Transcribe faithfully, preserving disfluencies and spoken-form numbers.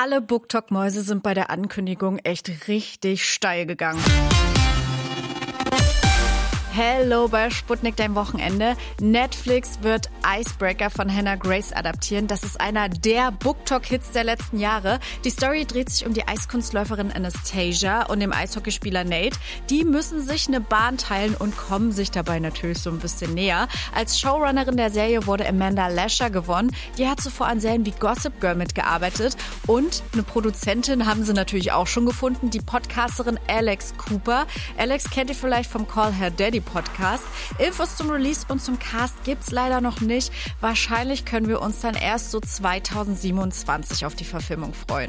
Alle BookTok-Mäuse sind bei der Ankündigung echt richtig steil gegangen. Hello bei Sputnik, dein Wochenende. Netflix wird Icebreaker von Hannah Grace adaptieren. Das ist einer der BookTok-Hits der letzten Jahre. Die Story dreht sich um die Eiskunstläuferin Anastasia und dem Eishockeyspieler Nate. Die müssen sich eine Bahn teilen und kommen sich dabei natürlich so ein bisschen näher. Als Showrunnerin der Serie wurde Amanda Lasher gewonnen. Die hat zuvor an Serien wie Gossip Girl mitgearbeitet. Und eine Produzentin haben sie natürlich auch schon gefunden, die Podcasterin Alex Cooper. Alex kennt ihr vielleicht vom Call Her Daddy Podcast. Infos zum Release und zum Cast gibt's leider noch nicht. Wahrscheinlich können wir uns dann erst so zweitausendsiebenundzwanzig auf die Verfilmung freuen.